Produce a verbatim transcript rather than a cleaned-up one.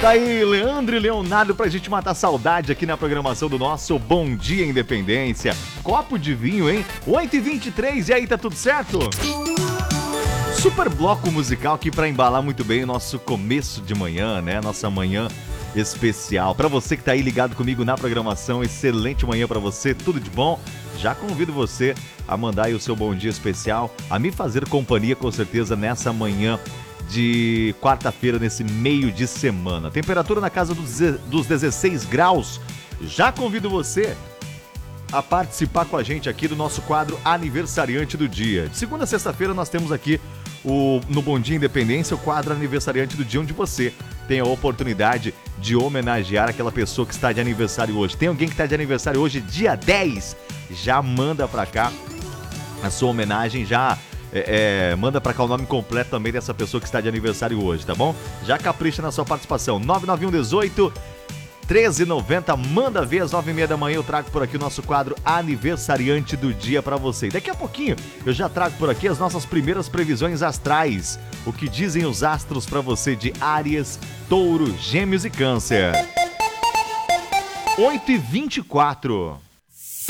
Tá aí, Leandro e Leonardo, pra gente matar saudade aqui na programação do nosso Bom Dia Independência. Copo de vinho, hein? oito e vinte e três, e aí, tá tudo certo? Super bloco musical aqui pra embalar muito bem o nosso começo de manhã, né? Nossa manhã especial. Pra você que tá aí ligado comigo na programação, excelente manhã pra você, tudo de bom. Já convido você a mandar aí o seu bom dia especial, a me fazer companhia com certeza nessa manhã de quarta-feira, nesse meio de semana. Temperatura na casa dos, dos dezesseis graus. Já convido você a participar com a gente aqui do nosso quadro Aniversariante do Dia. De segunda a sexta-feira nós temos aqui o, no Bom Dia Independência o quadro Aniversariante do Dia, onde você tem a oportunidade de homenagear aquela pessoa que está de aniversário hoje. Tem alguém que está de aniversário hoje, dia dez? Já manda pra cá a sua homenagem, já é, é, manda pra cá o nome completo também dessa pessoa que está de aniversário hoje, tá bom? Já capricha na sua participação. nove nove um dezoito treze noventa, manda ver, às nove e meia da manhã eu trago por aqui o nosso quadro Aniversariante do Dia pra você. E daqui a pouquinho eu já trago por aqui as nossas primeiras previsões astrais. O que dizem os astros pra você de Áries, Touro, Gêmeos e Câncer. oito e vinte e quatro.